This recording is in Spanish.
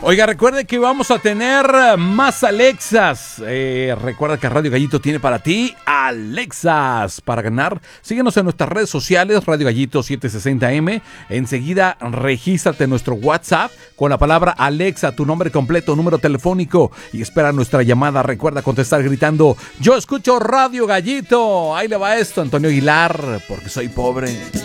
Oiga, recuerde que vamos a tener más Alexas. Recuerda que Radio Gallito tiene para ti Alexas para ganar. Síguenos en nuestras redes sociales, Radio Gallito 760M. Enseguida regístrate en nuestro WhatsApp con la palabra Alexa, tu nombre completo, número telefónico y espera nuestra llamada. Recuerda contestar gritando: yo escucho Radio Gallito. Ahí le va esto, Antonio Aguilar, porque soy pobre.